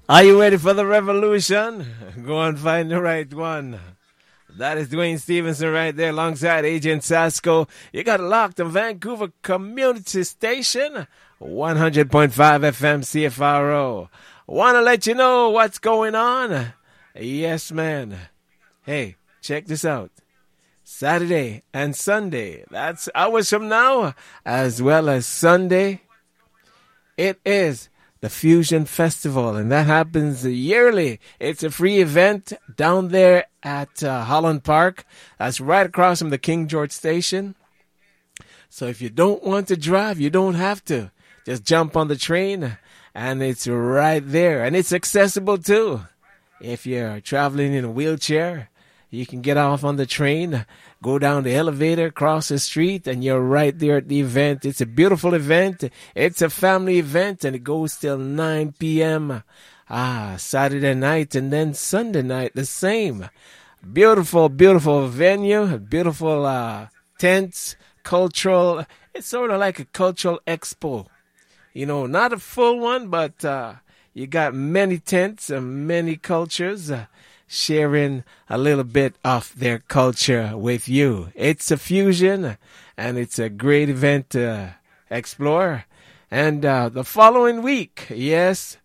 Are you ready for the revolution? Go and find the right one. That is Dwayne Stevenson right there alongside Agent Sasco. You got locked on Vancouver Community Station, 100.5 FM CFRO. Want to let you know what's going on? Yes, man. Hey, check this out. Saturday and Sunday, that's hours from now, as well as Sunday, it is the Fusion Festival, and that happens yearly. It's a free event down there at Holland Park. That's right across from the King George Station. So if you don't want to drive, you don't have to. Just jump on the train, and it's right there. And it's accessible, too. If you're traveling in a wheelchair, you can get off on the train, go down the elevator, cross the street, and you're right there at the event. It's a beautiful event. It's a family event, and it goes till 9 p.m. Saturday night, and then Sunday night, the same. Beautiful, beautiful venue, beautiful tents, cultural. It's sort of like a cultural expo. You know, not a full one, but you got many tents and many cultures sharing a little bit of their culture with you. It's a fusion, and it's a great event to explore. And the following week, yes,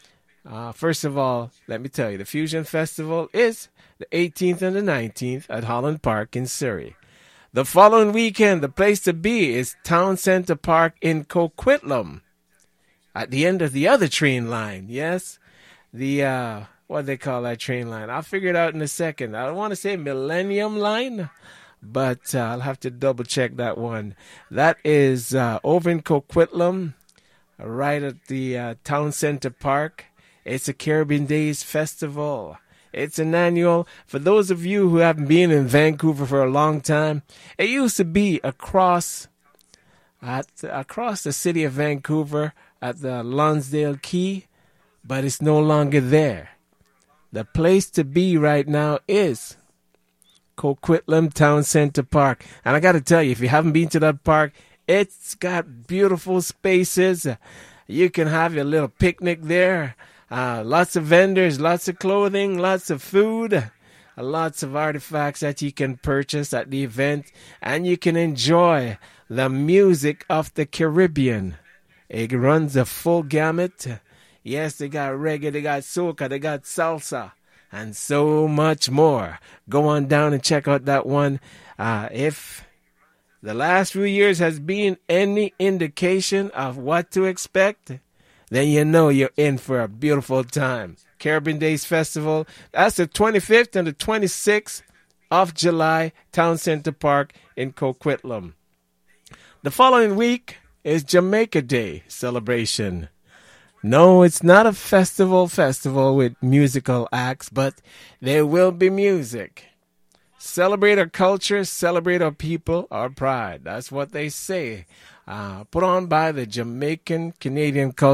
first of all, let me tell you, the Fusion Festival is the 18th and the 19th at Holland Park in Surrey. The following weekend, the place to be is Town Center Park in Coquitlam, at the end of the other train line, yes? The what they call that train line. I'll figure it out in a second. I don't want to say Millennium Line, but I'll have to double check that one. That is over in Coquitlam, right at the Town Center Park. It's a Caribbean Days Festival. It's an annual. For those of you who haven't been in Vancouver for a long time, it used to be across the city of Vancouver at the Lonsdale Quay, but it's no longer there. The place to be right now is Coquitlam Town Center Park. And I got to tell you, if you haven't been to that park, it's got beautiful spaces. You can have your little picnic there. Lots of vendors, lots of clothing, lots of food, lots of artifacts that you can purchase at the event. And you can enjoy the music of the Caribbean. It runs a full gamut. Yes, they got reggae, they got soca, they got salsa, and so much more. Go on down and check out that one. If the last few years has been any indication of what to expect, then you know you're in for a beautiful time. Caribbean Days Festival, that's the 25th and the 26th of July, Town Center Park in Coquitlam. The following week is Jamaica Day celebration. No, it's not a festival with musical acts, but there will be music. Celebrate our culture, celebrate our people, our pride. That's what they say. Put on by the Jamaican Canadian Culture